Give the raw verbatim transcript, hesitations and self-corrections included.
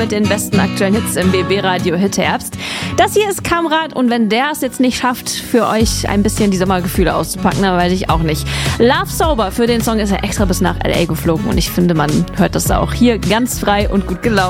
mit den besten aktuellen Hits im B B-Radio Hit Herbst. Das hier ist Kamrat und wenn der es jetzt nicht schafft, für euch ein bisschen die Sommergefühle auszupacken, dann weiß ich auch nicht. Love Sober, für den Song ist er extra bis nach L A geflogen und ich finde, man hört das auch hier ganz frei und gut gelaunt.